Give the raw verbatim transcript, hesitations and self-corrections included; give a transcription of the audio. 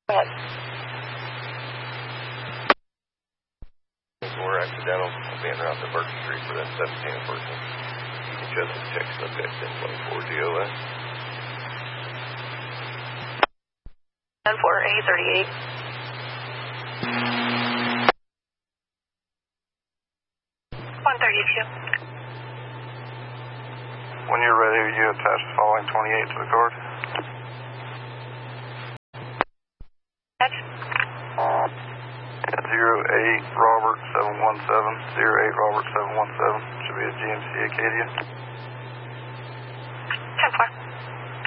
Go ahead. We're accidental being around the Burke Street for that seventeen person. You can just check subject ten twenty-four G O S. ten four, A thirty-eight. one thirty-two. When you're ready, you attach the following twenty-eight to the card. Attach. zero eight Robert seven one seven, zero eight Robert seven one seven, should be a G M C Acadia.